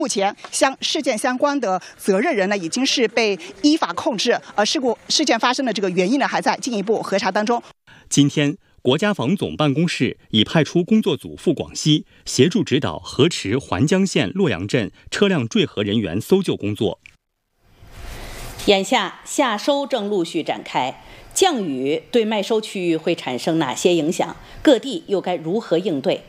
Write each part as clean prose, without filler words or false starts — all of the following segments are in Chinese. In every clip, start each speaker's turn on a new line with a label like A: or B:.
A: 目前，事件相关的责任人呢，已经是被依法控制，事件发生的这个原因呢，还在进一步核查当中。
B: 今天，国家防总办公室已派出工作组赴广西，协助指导河池环江县洛阳镇车辆坠河人员搜救工作。
C: 眼下夏收正陆续展开，降雨对麦收区域会产生哪些影响？各地又该如何应对？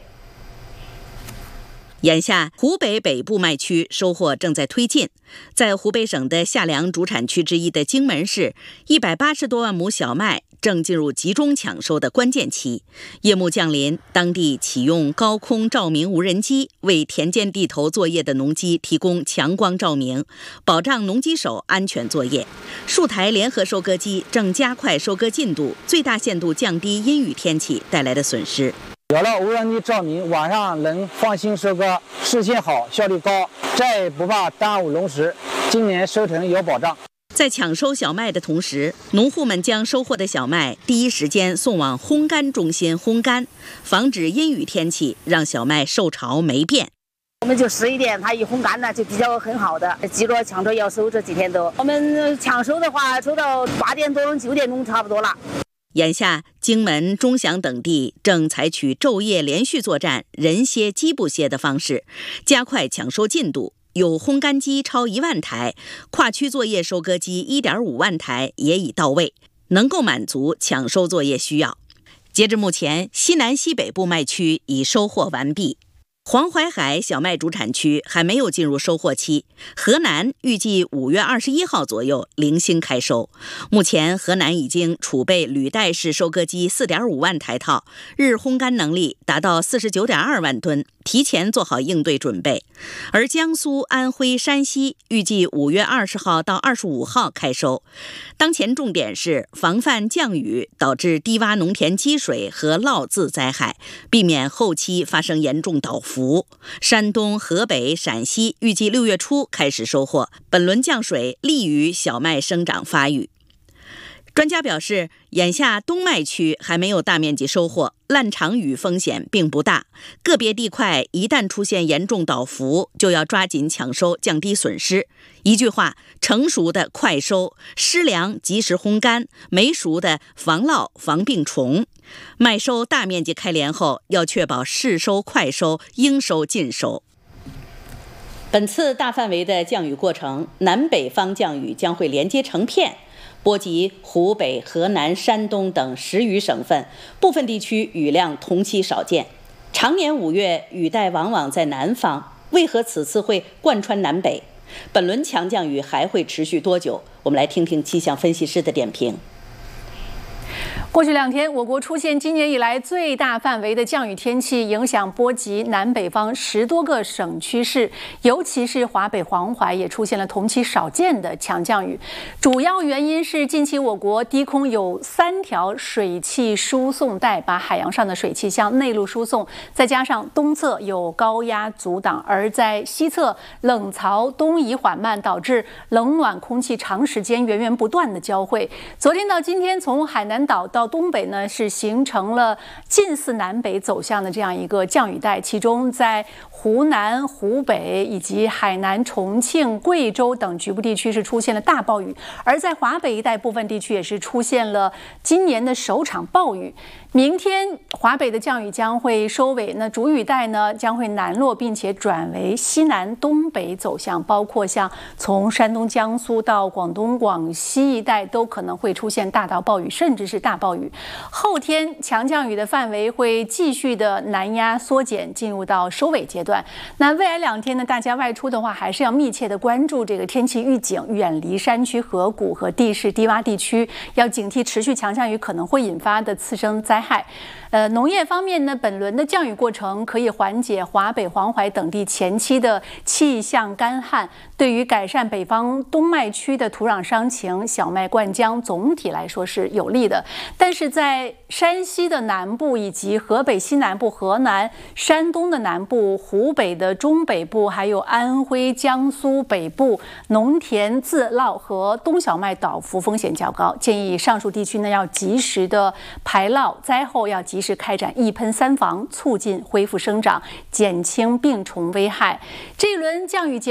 C: 眼下，湖北北部麦区收获正在推进。在湖北省的夏粮主产区之一的荆门市，180多万亩小麦正进入集中抢收的关键期。夜幕降临，当地启用高空照明无人机，为田间地头作业的农机提供强光照明，保障农机手安全作业。数台联合收割机正加快收割进度，最大限度降低阴雨天气带来的损失。
D: 有了无人机照明，晚上能放心收割，视线好，效率高，再也不怕耽误农时。今年收成有保障。
C: 在抢收小麦的同时，农户们将收获的小麦第一时间送往烘干中心烘干，防止阴雨天气让小麦受潮霉变。
E: 我们就11点，它一烘干呢，就比较很好的。记着抢着要收这几天都，我们抢收的话，收到8点多9点钟差不多了。
C: 眼下，荆门、钟祥等地正采取昼夜连续作战、人歇机不歇的方式，加快抢收进度。有烘干机超1万台，跨区作业收割机1.5万台也已到位，能够满足抢收作业需要。截至目前，西南西北部麦区已收获完毕。黄淮海小麦主产区还没有进入收获期，河南预计5月21号左右零星开收。目前，河南已经储备履带式收割机4.5万台套，日烘干能力达到49.2万吨，提前做好应对准备。而江苏、安徽、山西预计5月20号到25号开收。当前重点是防范降雨导致低洼农田积水和涝渍灾害，避免后期发生严重倒伏。山东、河北、陕西预计6月初开始收获，本轮降水利于小麦生长发育。专家表示，眼下冬麦区还没有大面积收获，烂场雨风险并不大。个别地块一旦出现严重倒伏，就要抓紧抢收，降低损失。一句话，成熟的快收，湿粮及时烘干，没熟的防涝防病虫。麦收大面积开镰后，要确保适收快收，应收尽收。本次大范围的降雨过程，南北方降雨将会连接成片，波及湖北、河南、山东等10余省份，部分地区雨量同期少见。常年5月雨带往往在南方，为何此次会贯穿南北？本轮强降雨还会持续多久？我们来听听气象分析师的点评。
F: 过去2天，我国出现今年以来最大范围的降雨天气，影响波及南北方10多个省区市，尤其是华北、黄淮也出现了同期少见的强降雨。主要原因是近期我国低空有3条水汽输送带把海洋上的水汽向内陆输送，再加上东侧有高压阻挡，而在西侧冷槽东移缓慢，导致冷暖空气长时间源源不断的交汇。昨天到今天，从海南岛到东北呢，是形成了近似南北走向的这样一个降雨带，其中在湖南、湖北以及海南、重庆、贵州等局部地区是出现了大暴雨，而在华北一带部分地区也是出现了今年的首场暴雨。明天华北的降雨将会收尾，那主雨带呢将会南落，并且转为西南东北走向，包括像从山东、江苏到广东、广西一带都可能会出现大到暴雨，甚至是大暴雨。后天强降雨的范围会继续的南压缩减，进入到收尾阶段。那未来2天呢，大家外出的话还是要密切的关注这个天气预警，远离山区、河谷和地势低洼地区，要警惕持续强降雨可能会引发的次生灾害。农业方面呢，本轮的降雨过程可以缓解华北、黄淮等地前期的气象干旱，对于改善北方冬麦区的土壤伤情、小麦灌浆总体来说是有利的。 但是在山西的南部以及河北西南部、河南、山东的南部、湖北的中北部，还有安徽、江苏北部，农田自涝和冬小麦倒伏风险较高，建议上述地区呢要及时的排涝，灾后要及时开展一喷三防，促进恢复生长，减轻病虫危害。这一轮降雨